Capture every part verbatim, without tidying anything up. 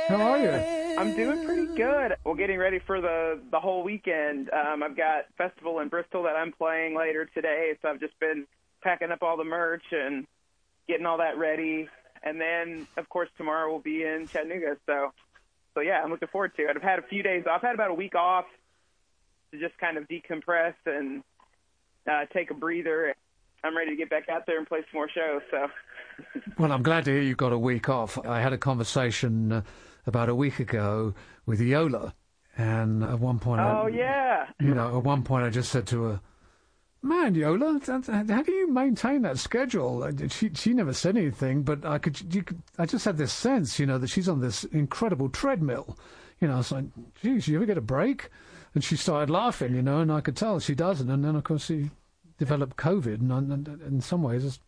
How are you? I'm doing pretty good. Well, getting ready for the the whole weekend. Um, I've got festival in Bristol that I'm playing later today, so I've just been packing up all the merch and getting all that ready. And then, of course, tomorrow we'll be in Chattanooga. So, so yeah, I'm looking forward to it. I've had a few days off. I've had about a week off to just kind of decompress and uh, take a breather. I'm ready to get back out there and play some more shows. So. Well, I'm glad to hear you got a week off. I had a conversation uh, about a week ago with Yola, and at one point, Oh I, yeah. you know, at one point I just said to her, "Man, Yola, how do you maintain that schedule?" She she never said anything, but I could, you could, I just had this sense, you know, that she's on this incredible treadmill. You know, I was like, "Geez, you ever get a break?" And she started laughing, you know, and I could tell she doesn't. And then, of course, she developed COVID, and, and, and in some ways, it's,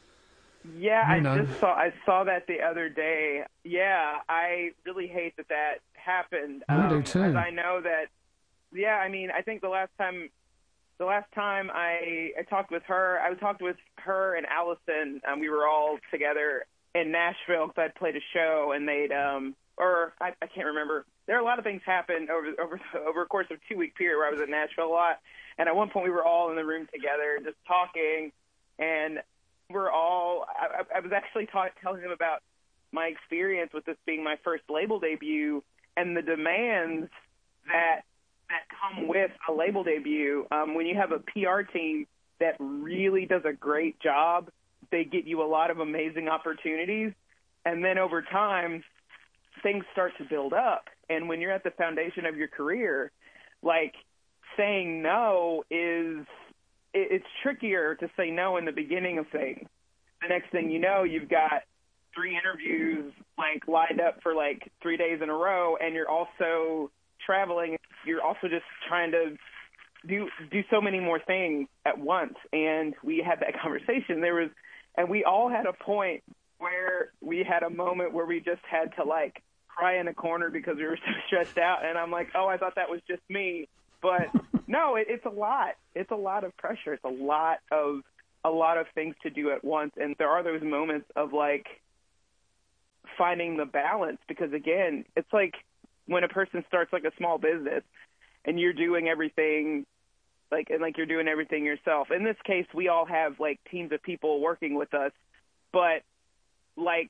Yeah, I you know. just saw I saw that the other day. Yeah, I really hate that that happened. I Um, do too. As I know that. Yeah, I mean, I think the last time, the last time I I talked with her, I talked with her and Allison. Um, we were all together in Nashville because I'd played a show, and they'd um or I, I can't remember. There are a lot of things happened over over over a course of a two week period where I was in Nashville a lot, and at one point we were all in the room together just talking, and we're all, I, I was actually ta- telling them about my experience with this being my first label debut and the demands that that come with a label debut. Um, when you have a P R team that really does a great job, they get you a lot of amazing opportunities. And then over time, things start to build up. And when you're at the foundation of your career, like saying no is, it's trickier to say no in the beginning of things. The next thing you know, you've got three interviews like lined up for like three days in a row, and you're also traveling. You're also just trying to do do so many more things at once. And we had that conversation. There was, and we all had a point where we had a moment where we just had to like cry in a corner because we were so stressed out. And I'm like, oh, I thought that was just me. But no, it, it's a lot. It's a lot of pressure. It's a lot of a lot of things to do at once. And there are those moments of like finding the balance, because again, it's like when a person starts like a small business and you're doing everything like and like you're doing everything yourself. In this case, we all have like teams of people working with us, but like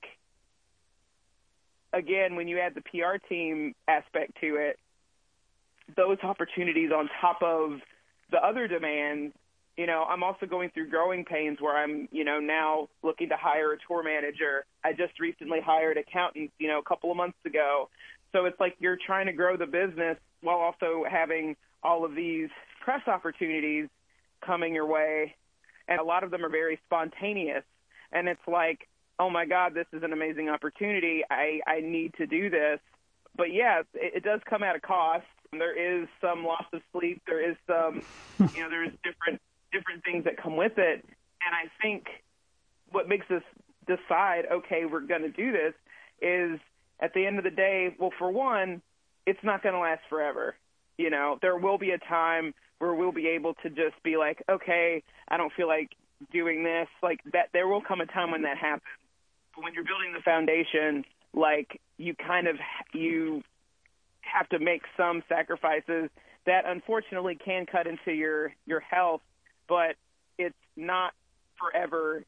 again, when you add the P R team aspect to it, those opportunities on top of the other demands, you know, I'm also going through growing pains where I'm, you know, now looking to hire a tour manager. I just recently hired accountants, you know, a couple of months ago. So it's like you're trying to grow the business while also having all of these press opportunities coming your way. And a lot of them are very spontaneous. And it's like, oh my God, this is an amazing opportunity. I, I need to do this. But yeah, it, it does come at a cost. There is some loss of sleep. There is some, you know, there's different different things that come with it. And I think what makes us decide, okay, we're going to do this, is at the end of the day, well, for one, it's not going to last forever. You know, there will be a time where we'll be able to just be like, okay, I don't feel like doing this. Like that, there will come a time when that happens. But when you're building the foundation, like you kind of, you have to make some sacrifices that unfortunately can cut into your, your health, but it's not forever.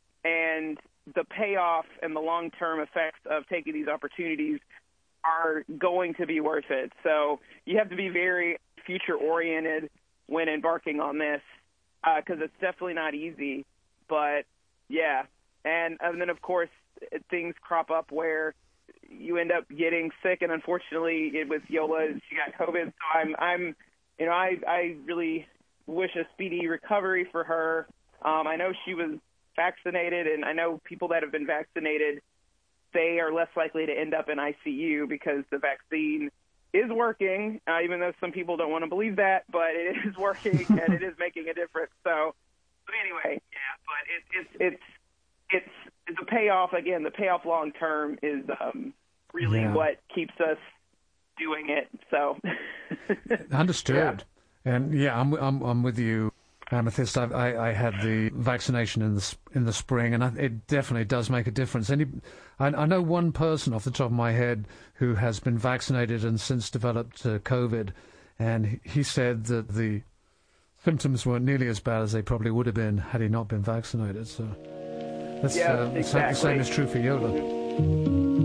And the payoff and the long-term effects of taking these opportunities are going to be worth it. So you have to be very future-oriented when embarking on this, because uh, it's definitely not easy. But, yeah. And, and then, of course, things crop up where you end up getting sick, and unfortunately, it, with Yola, she got COVID. So I'm, I'm, you know, I, I really wish a speedy recovery for her. Um, I know she was vaccinated, and I know people that have been vaccinated, they are less likely to end up in I C U because the vaccine is working, uh, even though some people don't want to believe that, but it is working and it is making a difference. So, but anyway, yeah, but it, it's it's it's the payoff. Again, the payoff long term is um, really Yeah. what keeps us doing it. So, Understood. Yeah. And yeah, I'm I'm I'm with you Amethyst, I, I, I had the vaccination in the in the spring, and I, it definitely does make a difference. Any, I, I know one person off the top of my head who has been vaccinated and since developed uh, COVID, and he said that the symptoms weren't nearly as bad as they probably would have been had he not been vaccinated. So that's yeah, uh, exactly. the same is true for Yola.